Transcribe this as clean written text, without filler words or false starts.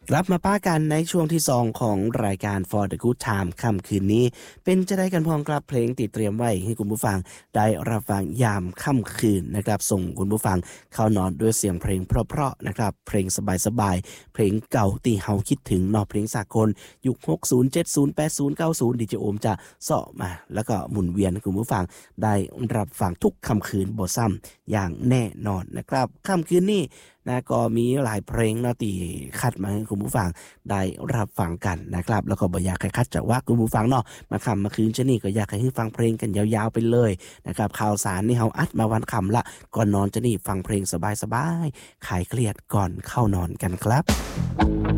กลับมาป้ากันในช่วงที่2ของรายการ For the Good Time ค่ำคืนนี้เป็นจะได้กันพร้อมกับเพลงติดเตรียมไว้ให้คุณผู้ฟังได้รับฟังยามค่ำคืนนะครับส่งคุณผู้ฟังเข้านอนด้วยเสียงเพลงเพราะๆนะครับเพลงสบายๆเพลงเก่าที่เฮาคิดถึงนอกเพลงสากลยุค60 70 80 90ดีเจโอมจะเสาะมาแล้วก็หมุนเวียนให้คุณผู้ฟังได้รับฟังทุกค่ำคืนบ่ซ้ำอย่างแน่นอนนะครับค่ำคืนนี้นะก็มีหลายเพลงเนาะที่คัดมาให้คุณผู้ฟังได้รับฟังกันนะครับแล้วก็บ่อยากให้คัดจากว่าคุณผู้ฟังเนาะมาค่ำมาคืนชะนี่ก็อยากให้ฟังเพลงกันยาวๆไปเลยนะครับข่าวสารนี่เฮาอัดมาวันค่ำละก่อนนอนจะนี่ฟังเพลงสบายๆคลายเครียดก่อนเข้านอนกันครับ